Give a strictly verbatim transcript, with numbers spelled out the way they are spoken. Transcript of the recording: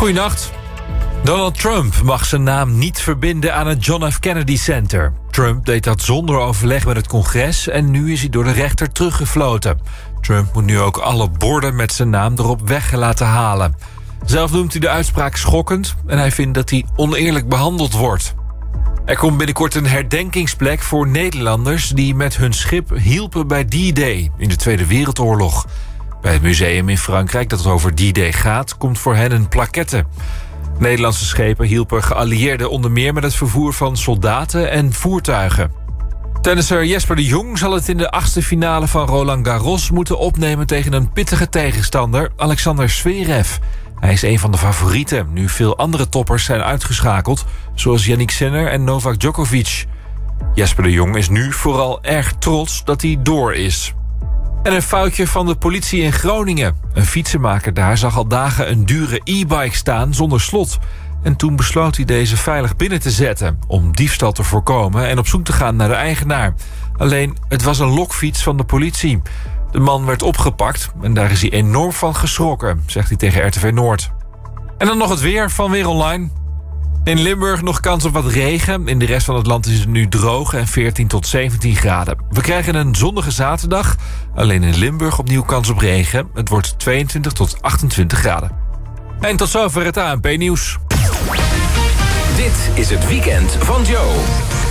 Goeienacht. Donald Trump mag zijn naam niet verbinden aan het John F. Kennedy Center. Trump deed dat zonder overleg met het congres en nu is hij door de rechter teruggefloten. Trump moet nu ook alle borden met zijn naam erop weg laten halen. Zelf noemt hij de uitspraak schokkend en hij vindt dat hij oneerlijk behandeld wordt. Er komt binnenkort een herdenkingsplek voor Nederlanders die met hun schip hielpen bij D-Day in de Tweede Wereldoorlog. Bij het museum in Frankrijk dat over D-Day gaat, komt voor hen een plaquette. Nederlandse schepen hielpen geallieerden onder meer met het vervoer van soldaten en voertuigen. Tennisser Jesper de Jong zal het in de achtste finale van Roland Garros moeten opnemen tegen een pittige tegenstander, Alexander Zverev. Hij is een van de favorieten, nu veel andere toppers zijn uitgeschakeld, zoals Yannick Sinner en Novak Djokovic. Jesper de Jong is nu vooral erg trots dat hij door is. En een foutje van de politie in Groningen. Een fietsenmaker daar zag al dagen een dure e-bike staan zonder slot. En toen besloot hij deze veilig binnen te zetten om diefstal te voorkomen en op zoek te gaan naar de eigenaar. Alleen, het was een lokfiets van de politie. De man werd opgepakt en daar is hij enorm van geschrokken, zegt hij tegen R T V Noord. En dan nog het weer van Weer Online. In Limburg nog kans op wat regen. In de rest van het land is het nu droog en veertien tot zeventien graden. We krijgen een zonnige zaterdag. Alleen in Limburg opnieuw kans op regen. Het wordt tweeëntwintig tot achtentwintig graden. En tot zover het A N P-nieuws. Dit is het weekend van Joe.